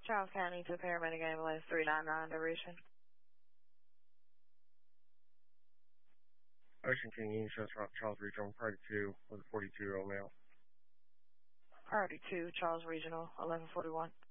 Charles County to paramedic ambulance 399 duration. Ocean King Union shows Charles Regional, priority 2 with a 42-year-old male. Priority 2, Charles Regional, 1141.